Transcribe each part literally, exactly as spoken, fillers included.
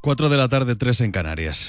cuatro de la tarde, tres en Canarias.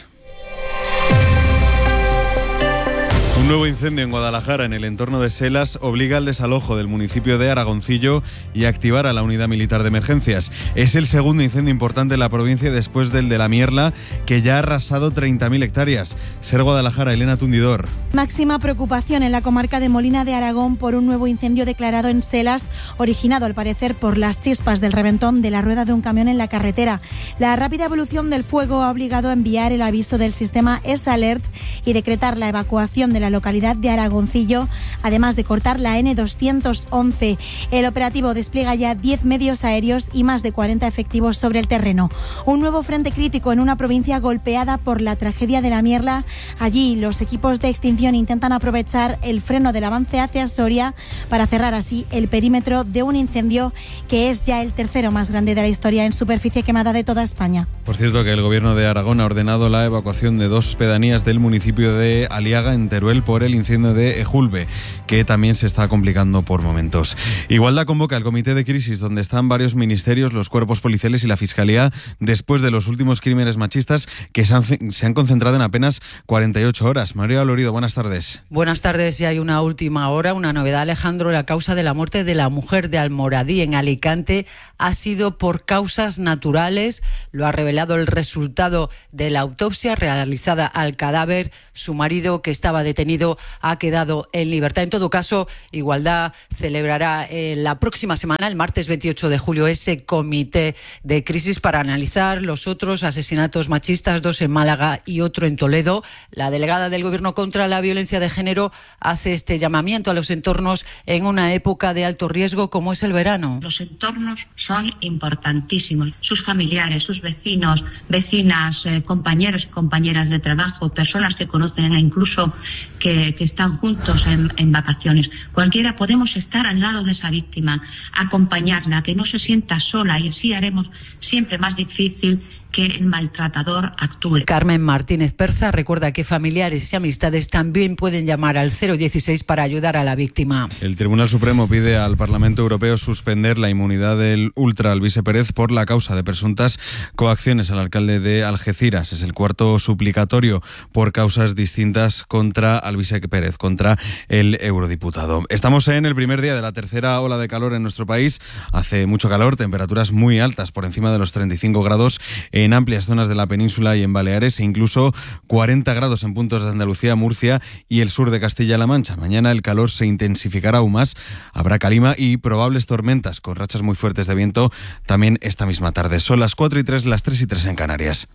Un nuevo incendio en Guadalajara, en el entorno de Selas, obliga al desalojo del municipio de Aragoncillo y a activar a la unidad militar de emergencias. Es el segundo incendio importante en la provincia después del de La Mierla, que ya ha arrasado treinta mil hectáreas. Ser Guadalajara, Elena Tundidor. Máxima preocupación en la comarca de Molina de Aragón por un nuevo incendio declarado en Selas, originado al parecer por las chispas del reventón de la rueda de un camión en la carretera. La rápida evolución del fuego ha obligado a enviar el aviso del sistema S-Alert y decretar la evacuación de la localidad de Aragoncillo, además de cortar la ene doscientos once. El operativo despliega ya diez medios aéreos y más de cuarenta efectivos sobre el terreno. Un nuevo frente crítico en una provincia golpeada por la tragedia de La Mierla. Allí los equipos de extinción intentan aprovechar el freno del avance hacia Soria para cerrar así el perímetro de un incendio que es ya el tercero más grande de la historia en superficie quemada de toda España. Por cierto, que el Gobierno de Aragón ha ordenado la evacuación de dos pedanías del municipio de Aliaga, en Teruel, por el incendio de Ejulbe, que también se está complicando por momentos. Igualdad convoca el comité de crisis, donde están varios ministerios, los cuerpos policiales y la Fiscalía, después de los últimos crímenes machistas que se han, se han concentrado en apenas cuarenta y ocho horas. María Lorido, buenas tardes. Buenas tardes. Y hay una última hora, una novedad, Alejandro. La causa de la muerte de la mujer de Almoradí, en Alicante, ha sido por causas naturales. Lo ha revelado el resultado de la autopsia realizada al cadáver. Su marido, que estaba detenido, ha quedado en libertad. En todo caso, Igualdad celebrará eh, la próxima semana, el martes veintiocho de julio, ese comité de crisis para analizar los otros asesinatos machistas, dos en Málaga y otro en Toledo. La delegada del Gobierno contra la violencia de género hace este llamamiento a los entornos en una época de alto riesgo como es el verano. Los entornos son importantísimos. Sus familiares, sus vecinos, vecinas, eh, compañeros y compañeras de trabajo, personas que conocen e incluso que, que están juntos en, en vacaciones. Cualquiera podemos estar al lado de esa víctima, acompañarla, que no se sienta sola, y así haremos siempre más difícil que el maltratador actúe. Carmen Martínez Perza recuerda que familiares y amistades también pueden llamar al cero dieciséis para ayudar a la víctima. El Tribunal Supremo pide al Parlamento Europeo suspender la inmunidad del ultra Alvise Pérez por la causa de presuntas coacciones al alcalde de Algeciras. Es el cuarto suplicatorio por causas distintas contra Alvise Pérez, contra el eurodiputado. Estamos en el primer día de la tercera ola de calor en nuestro país. Hace mucho calor, temperaturas muy altas, por encima de los treinta y cinco grados en amplias zonas de la península y en Baleares, e incluso cuarenta grados en puntos de Andalucía, Murcia y el sur de Castilla-La Mancha. Mañana el calor se intensificará aún más, habrá calima y probables tormentas con rachas muy fuertes de viento también esta misma tarde. Son las cuatro y tres, las tres y tres en Canarias.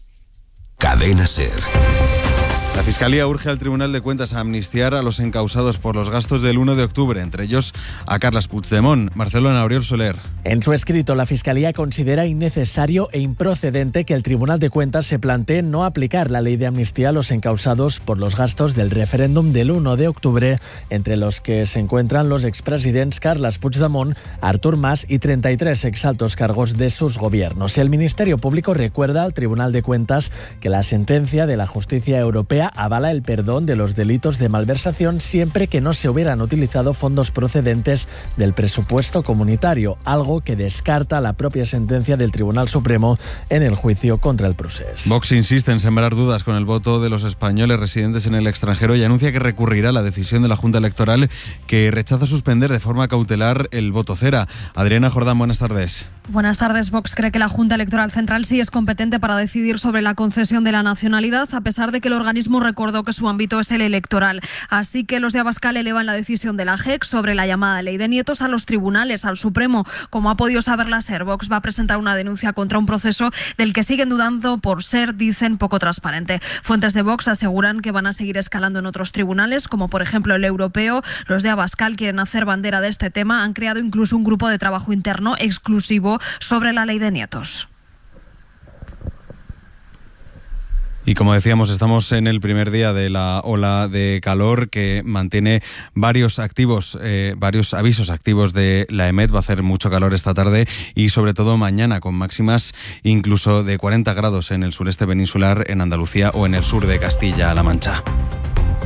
Cadena SER. La Fiscalía urge al Tribunal de Cuentas a amnistiar a los encausados por los gastos del uno de octubre, entre ellos a Carles Puigdemont. Marcelo Nauriol Soler. En su escrito, la Fiscalía considera innecesario e improcedente que el Tribunal de Cuentas se plantee no aplicar la ley de amnistía a los encausados por los gastos del referéndum del uno de octubre, entre los que se encuentran los expresidents Carles Puigdemont, Artur Mas y treinta y tres exaltos cargos de sus gobiernos. El Ministerio Público recuerda al Tribunal de Cuentas que la sentencia de la Justicia Europea avala el perdón de los delitos de malversación siempre que no se hubieran utilizado fondos procedentes del presupuesto comunitario, algo que descarta la propia sentencia del Tribunal Supremo en el juicio contra el Procés. Vox insiste en sembrar dudas con el voto de los españoles residentes en el extranjero y anuncia que recurrirá a la decisión de la Junta Electoral, que rechaza suspender de forma cautelar el voto cera. Adriana Jordán, buenas tardes. Buenas tardes. Vox cree que la Junta Electoral Central sí es competente para decidir sobre la concesión de la nacionalidad, a pesar de que el organismo recordó que su ámbito es el electoral. Así que los de Abascal elevan la decisión de la J E C sobre la llamada ley de nietos a los tribunales, al Supremo. Como ha podido saber la SER, Vox va a presentar una denuncia contra un proceso del que siguen dudando por ser, dicen, poco transparente. Fuentes de Vox aseguran que van a seguir escalando en otros tribunales, como por ejemplo el europeo. Los de Abascal quieren hacer bandera de este tema. Han creado incluso un grupo de trabajo interno exclusivo sobre la ley de nietos. Y como decíamos, estamos en el primer día de la ola de calor que mantiene varios activos, eh, varios avisos activos de la EMET. Va a hacer mucho calor esta tarde y sobre todo mañana, con máximas incluso de cuarenta grados en el sureste peninsular, en Andalucía o en el sur de Castilla-La Mancha.